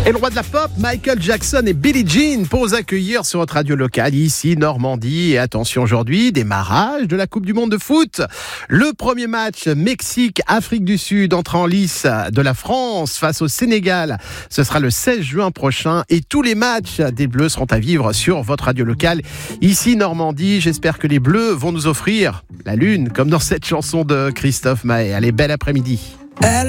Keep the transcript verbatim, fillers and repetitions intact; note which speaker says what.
Speaker 1: Et le roi de la pop, Michael Jackson et Billie Jean posent accueillir sur votre radio locale, ici Normandie. Et attention aujourd'hui, démarrage de la Coupe du Monde de foot. Le premier match, Mexique-Afrique du Sud, entre en lice de la France face au Sénégal. Ce sera le seize juin prochain. Et tous les matchs des Bleus seront à vivre sur votre radio locale, ici Normandie. J'espère que les Bleus vont nous offrir la lune, comme dans cette chanson de Christophe Maé. Allez, bel après-midi.